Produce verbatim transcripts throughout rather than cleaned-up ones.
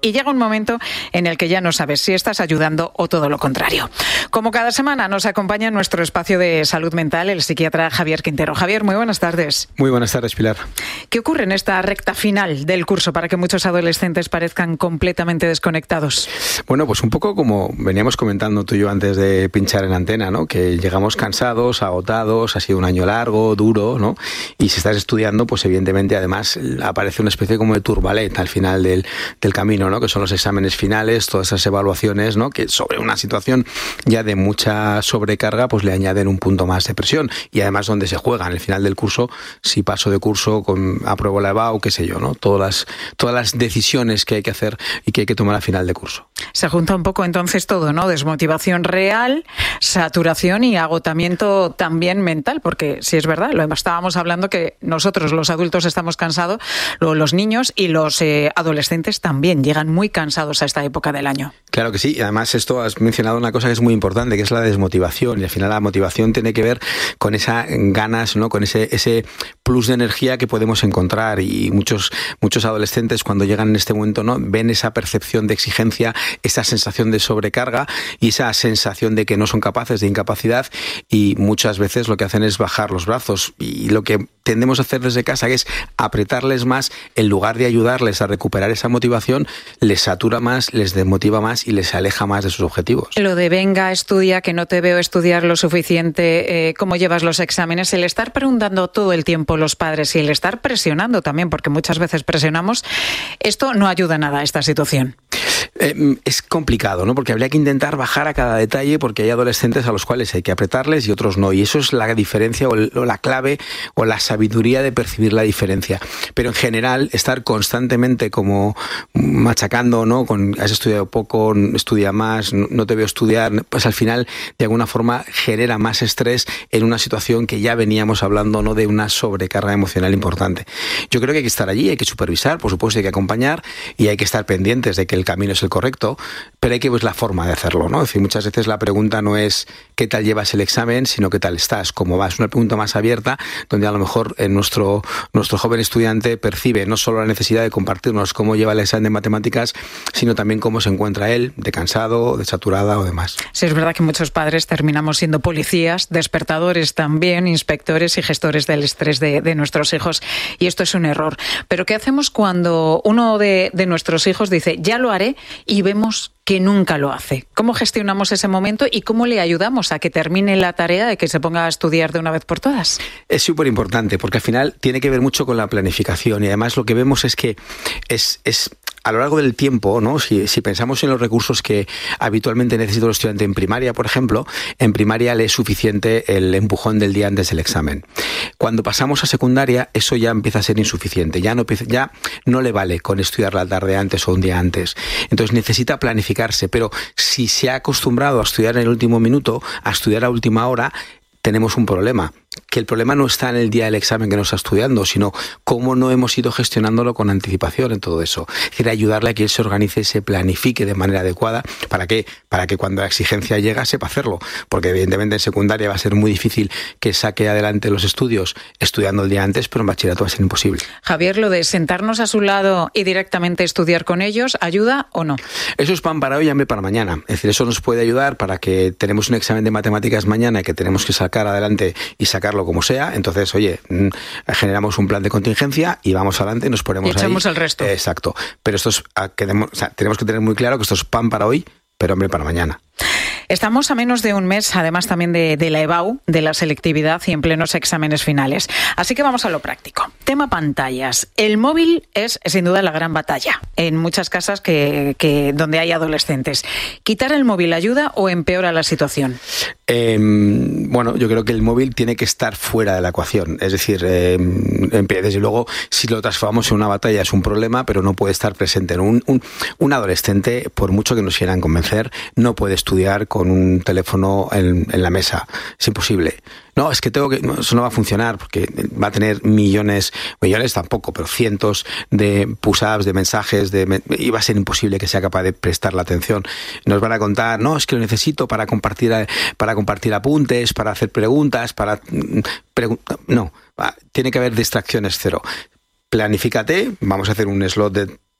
y llega un momento en el que ya no sabes si estás ayudando o todo lo contrario. Como cada semana nos acompaña en nuestro espacio de salud mental el psiquiatra Javier Quintero. Javier, muy buenas tardes. Muy buenas tardes, Pilar. ¿Qué ocurre en esta recta final del curso para que muchos adolescentes parezcan completamente desconectados? Bueno, pues un poco como veníamos comentando tú y yo antes de pinchar en antena, ¿no? Que llegamos cansados, agotados, ha sido un año largo, duro, ¿no? Y si estás estudiando, pues evidentemente además aparece una especie como de turbalet al final del, del camino, ¿no? Que son los exámenes finales, todas esas evaluaciones, ¿no? Que sobre una situación ya de mucha sobrecarga, pues le añaden un punto más de presión. Y además donde se juega en el final del curso, si paso de curso, con apruebo la EBAU, qué sé yo, ¿no? Todas las, todas las decisiones que hay que hacer y que hay que tomar al final de curso. Se junta un poco entonces todo, ¿no? Desmotivación real, saturación y agotamiento también mental, porque si es verdad, lo estábamos hablando que nosotros los adultos estamos cansados, luego los niños y los eh, adolescentes también llegan muy cansados a esta época del año. Claro que sí, y además esto has mencionado una cosa que es muy importante, que es la desmotivación, y al final la motivación tiene que ver con esas ganas, ¿no? Con ese, ese plus de energía que podemos encontrar, y muchos, muchos adolescentes cuando llegan en este momento, ¿no? Ven esa percepción de exigencia, esa sensación de sobrecarga y esa sensación de que no son capaces, de incapacidad, y muchas veces lo que hacen es bajar los brazos, y lo que tendemos a hacer desde casa, que es apretarles más, en lugar de ayudarles a recuperar esa motivación, les satura más, les desmotiva más y les aleja más de sus objetivos. Lo de venga, estudia, que no te veo estudiar lo suficiente, eh, cómo llevas los exámenes, el estar preguntando todo el tiempo los padres y el estar presionando también, porque muchas veces presionamos, esto no ayuda nada a esta situación. Eh, es complicado, ¿no? Porque habría que intentar bajar a cada detalle, porque hay adolescentes a los cuales hay que apretarles y otros no, y eso es la diferencia o, el, o la clave o la sabiduría de percibir la diferencia. Pero en general, estar constantemente como machacando, ¿no? Con has estudiado poco, estudia más, no, no te veo estudiar, pues al final de alguna forma genera más estrés en una situación que ya veníamos hablando, ¿no? De una sobrecarga emocional importante. Yo creo que hay que estar allí, hay que supervisar, por supuesto hay que acompañar y hay que estar pendientes de que el camino es el correcto, pero hay que ver la forma de hacerlo, ¿no? Es decir, muchas veces la pregunta no es qué tal llevas el examen, sino qué tal estás, cómo vas. Una pregunta más abierta, donde a lo mejor en nuestro, nuestro joven estudiante percibe no solo la necesidad de compartirnos cómo lleva el examen de matemáticas, sino también cómo se encuentra él, de cansado, de saturada o demás. Sí, es verdad que muchos padres terminamos siendo policías, despertadores también, inspectores y gestores del estrés de, de nuestros hijos, y esto es un error. Pero ¿qué hacemos cuando uno de, de nuestros hijos dice, ya lo haré, y vemos que nunca lo hace? ¿Cómo gestionamos ese momento y cómo le ayudamos a que termine la tarea de que se ponga a estudiar de una vez por todas? Es súper importante, porque al final tiene que ver mucho con la planificación, y además lo que vemos es que es... es a lo largo del tiempo, ¿no? Si, si pensamos en los recursos que habitualmente necesita el estudiante en primaria, por ejemplo, en primaria le es suficiente el empujón del día antes del examen. Cuando pasamos a secundaria, eso ya empieza a ser insuficiente, ya no, ya no le vale con estudiar la tarde antes o un día antes. Entonces necesita planificarse, pero si se ha acostumbrado a estudiar en el último minuto, a estudiar a última hora, tenemos un problema. Que el problema no está en el día del examen que no está estudiando, sino cómo no hemos ido gestionándolo con anticipación en todo eso. Es decir, ayudarle a que él se organice, se planifique de manera adecuada. ¿Para qué? Para que cuando la exigencia llega sepa hacerlo. Porque evidentemente en secundaria va a ser muy difícil que saque adelante los estudios estudiando el día antes, pero en bachillerato va a ser imposible. Javier, lo de sentarnos a su lado y directamente estudiar con ellos, ¿ayuda o no? Eso es pan para hoy y hambre para mañana. Es decir, eso nos puede ayudar para que tenemos un examen de matemáticas mañana que tenemos que sacar adelante y sacar como sea, entonces, oye, generamos un plan de contingencia y vamos adelante y nos ponemos ahí. Y echamos ahí. el resto. Exacto. Pero esto es, queremos, o sea, tenemos que tener muy claro que esto es pan para hoy, pero hambre para mañana. Estamos a menos de un mes, además también de, de la EBAU, de la selectividad y en plenos exámenes finales. Así que vamos a lo práctico. Tema pantallas. El móvil es sin duda la gran batalla en muchas casas que, que donde hay adolescentes. ¿Quitar el móvil ayuda o empeora la situación? Eh, bueno, yo creo que el móvil tiene que estar fuera de la ecuación. Es decir, eh, desde luego, si lo transformamos en una batalla es un problema, pero no puede estar presente. Un, un, un adolescente, por mucho que nos quieran convencer, no puede estudiar con un teléfono en, en la mesa. Es imposible. No, es que tengo que... No, eso no va a funcionar porque va a tener millones, millones tampoco, pero cientos de push-ups, de mensajes, de, y va a ser imposible que sea capaz de prestar la atención. Nos van a contar, no, es que lo necesito para compartir, para compartir apuntes, para hacer preguntas, para... Pregun- no, va, tiene que haber distracciones cero. Planifícate, vamos a hacer un slot de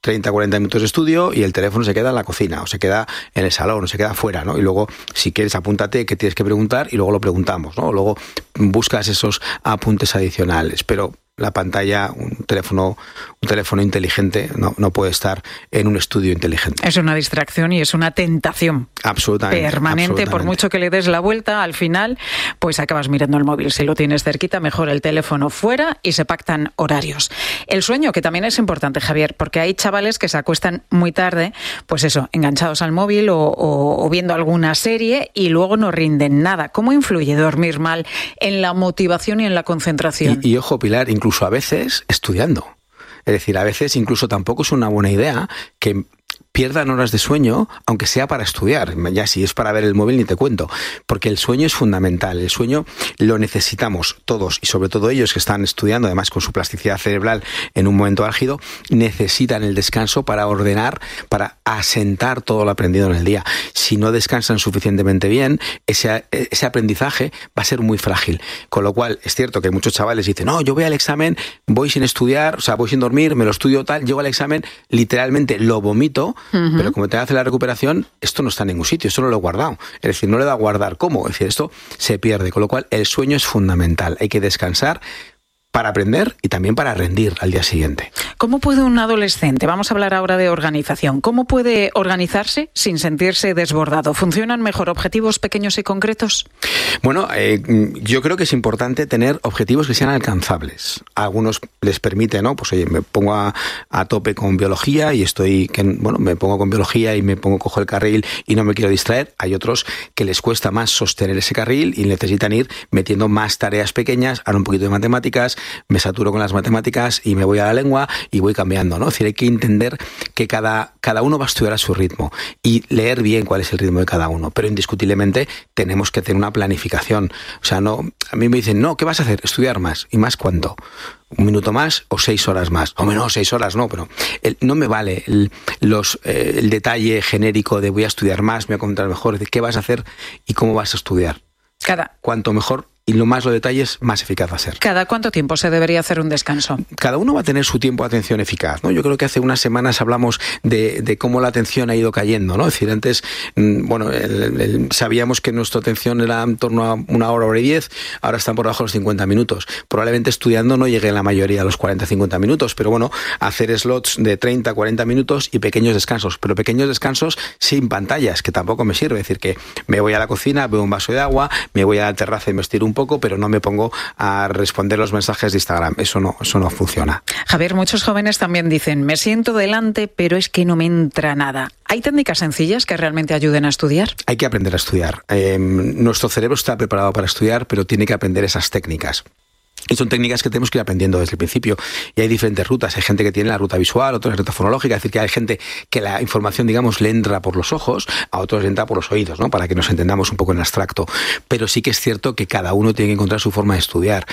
treinta, cuarenta minutos de estudio y el teléfono se queda en la cocina o se queda en el salón o se queda fuera, ¿no? Y luego, si quieres, apúntate qué tienes que preguntar y luego lo preguntamos, ¿no? Luego buscas esos apuntes adicionales, pero la pantalla, un teléfono, un teléfono inteligente no, no puede estar en un estudio inteligente. Es una distracción y es una tentación absolutamente, permanente. Absolutamente. Por mucho que le des la vuelta, al final, pues acabas mirando el móvil. Si lo tienes cerquita, mejor el teléfono fuera y se pactan horarios. El sueño, que también es importante, Javier, porque hay chavales que se acuestan muy tarde, pues eso, enganchados al móvil o, o, o viendo alguna serie y luego no rinden nada. ¿Cómo influye dormir mal en la motivación y en la concentración? Y, y ojo, Pilar, incluso a veces estudiando. Es decir, a veces incluso tampoco es una buena idea que pierdan horas de sueño, aunque sea para estudiar. Ya si es para ver el móvil ni te cuento, porque el sueño es fundamental. El sueño lo necesitamos todos y sobre todo ellos que están estudiando, además con su plasticidad cerebral en un momento álgido, necesitan el descanso para ordenar, para asentar todo lo aprendido en el día. Si no descansan suficientemente bien, ese, ese aprendizaje va a ser muy frágil. Con lo cual, es cierto que muchos chavales dicen, no, yo voy al examen, voy sin estudiar, o sea, voy sin dormir, me lo estudio tal, llego al examen, literalmente lo vomito. Uh-huh. Pero como te hace la recuperación, esto no está en ningún sitio, esto no lo he guardado. Es decir, no le da a guardar cómo. Es decir, esto se pierde. Con lo cual, el sueño es fundamental. Hay que descansar para aprender y también para rendir al día siguiente. ¿Cómo puede un adolescente, vamos a hablar ahora de organización, cómo puede organizarse sin sentirse desbordado? ¿Funcionan mejor objetivos pequeños y concretos? Bueno, eh, yo creo que es importante tener objetivos que sean alcanzables. A algunos les permite, ¿no? Pues oye, me pongo a, a tope con biología y estoy, que, bueno, me pongo con biología y me pongo, cojo el carril y no me quiero distraer. Hay otros que les cuesta más sostener ese carril y necesitan ir metiendo más tareas pequeñas, ahora un poquito de matemáticas, me saturo con las matemáticas y me voy a la lengua y voy cambiando, ¿no? Es decir, hay que entender que cada, cada uno va a estudiar a su ritmo y leer bien cuál es el ritmo de cada uno, pero indiscutiblemente tenemos que tener una planificación. O sea, no, a mí me dicen, no, ¿qué vas a hacer? Estudiar más. ¿Y más cuánto? ¿Un minuto más o seis horas más? Hombre, no, seis horas no, pero el, no me vale el, los, eh, el detalle genérico de voy a estudiar más, me voy a encontrar mejor, es decir, ¿qué vas a hacer y cómo vas a estudiar? Cada. Cuanto mejor y lo más los detalles, más eficaz va a ser. ¿Cada cuánto tiempo se debería hacer un descanso? Cada uno va a tener su tiempo de atención eficaz, ¿no? Yo creo que hace unas semanas hablamos de, de cómo la atención ha ido cayendo, ¿no? Es decir, antes, bueno, el, el, sabíamos que nuestra atención era en torno a una hora, hora y diez, ahora están por debajo de los cincuenta minutos. Probablemente estudiando no llegue en la mayoría a los cuarenta, cincuenta minutos, pero bueno, hacer slots de treinta, cuarenta minutos y pequeños descansos, pero pequeños descansos sin pantallas, que tampoco me sirve. Es decir, que me voy a la cocina, bebo un vaso de agua, me voy a la terraza y me estiro un poco, pero no me pongo a responder los mensajes de Instagram. Eso no, eso no funciona. Javier, muchos jóvenes también dicen, me siento delante, pero es que no me entra nada. ¿Hay técnicas sencillas que realmente ayuden a estudiar? Hay que aprender a estudiar. Eh, nuestro cerebro está preparado para estudiar, pero tiene que aprender esas técnicas. Y son técnicas que tenemos que ir aprendiendo desde el principio. Y hay diferentes rutas. Hay gente que tiene la ruta visual, otros la ruta fonológica. Es decir, que hay gente que la información, digamos, le entra por los ojos, a otros le entra por los oídos, ¿no? Para que nos entendamos un poco en abstracto. Pero sí que es cierto que cada uno tiene que encontrar su forma de estudiar.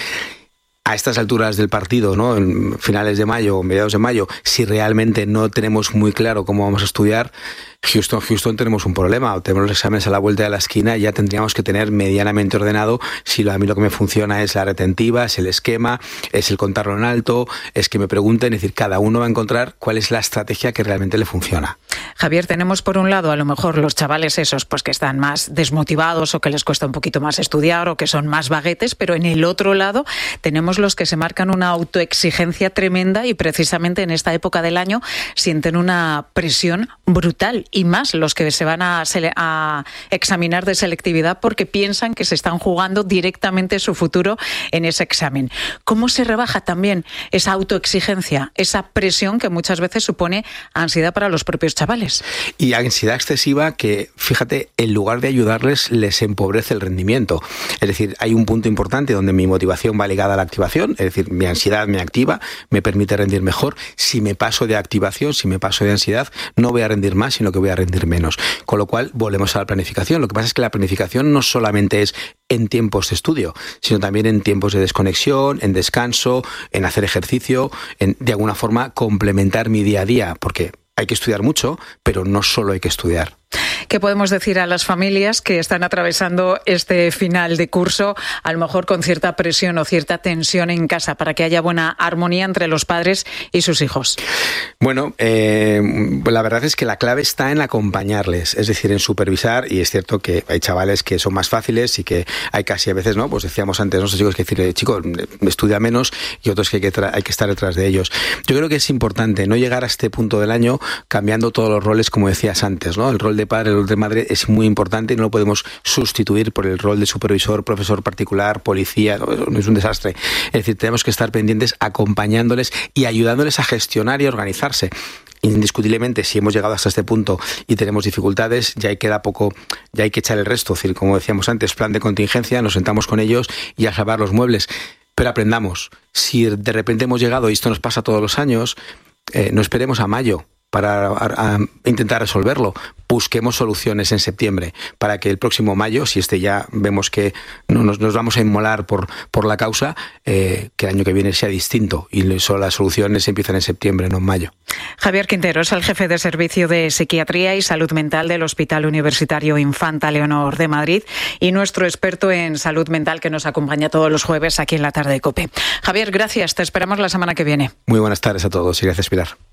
A estas alturas del partido, ¿no? En finales de mayo o mediados de mayo, si realmente no tenemos muy claro cómo vamos a estudiar, Houston, Houston tenemos un problema. Tenemos los exámenes a la vuelta de la esquina y ya tendríamos que tener medianamente ordenado si a mí lo que me funciona es la retentiva, es el esquema, es el contarlo en alto, es que me pregunten. Es decir, cada uno va a encontrar cuál es la estrategia que realmente le funciona. Javier, tenemos por un lado a lo mejor los chavales esos pues que están más desmotivados o que les cuesta un poquito más estudiar o que son más vaguetes, pero en el otro lado tenemos los que se marcan una autoexigencia tremenda y precisamente en esta época del año sienten una presión brutal. Y más los que se van a, sele- a examinar de selectividad porque piensan que se están jugando directamente su futuro en ese examen. ¿Cómo se rebaja también esa autoexigencia, esa presión que muchas veces supone ansiedad para los propios chavales? Y ansiedad excesiva que, fíjate, en lugar de ayudarles, les empobrece el rendimiento. Es decir, hay un punto importante donde mi motivación va ligada a la activación, es decir, mi ansiedad me activa, me permite rendir mejor. Si me paso de activación, si me paso de ansiedad, no voy a rendir más, sino que voy a rendir menos. Con lo cual, volvemos a la planificación. Lo que pasa es que la planificación no solamente es en tiempos de estudio, sino también en tiempos de desconexión, en descanso, en hacer ejercicio, en de alguna forma complementar mi día a día, porque hay que estudiar mucho, pero no solo hay que estudiar. ¿Qué podemos decir a las familias que están atravesando este final de curso, a lo mejor con cierta presión o cierta tensión en casa, para que haya buena armonía entre los padres y sus hijos? Bueno, eh, la verdad es que la clave está en acompañarles, es decir, en supervisar, y es cierto que hay chavales que son más fáciles y que hay casi a veces, ¿no? Pues decíamos antes, no sé, chicos, que decir, chicos, estudia menos, y otros que hay que, hay que estar detrás de ellos. Yo creo que es importante no llegar a este punto del año cambiando todos los roles, como decías antes, ¿no? El rol de padre, el rol de madre es muy importante y no lo podemos sustituir por el rol de supervisor, profesor particular, policía, no, es un desastre. Es decir, tenemos que estar pendientes, acompañándoles y ayudándoles a gestionar y a organizarse. Indiscutiblemente, si hemos llegado hasta este punto y tenemos dificultades, ya queda poco, ya hay que echar el resto. Es decir, como decíamos antes, plan de contingencia, nos sentamos con ellos y a salvar los muebles. Pero aprendamos. Si de repente hemos llegado, y esto nos pasa todos los años, eh, no esperemos a mayo para a, a intentar resolverlo. Busquemos soluciones en septiembre para que el próximo mayo, si este ya vemos que no nos, nos vamos a inmolar por, por la causa, eh, que el año que viene sea distinto y eso, las soluciones empiezan en septiembre, no en mayo. Javier Quintero es el jefe de Servicio de Psiquiatría y Salud Mental del Hospital Universitario Infanta Leonor de Madrid y nuestro experto en salud mental que nos acompaña todos los jueves aquí en la tarde de COPE. Javier, gracias. Te esperamos la semana que viene. Muy buenas tardes a todos y gracias, Pilar.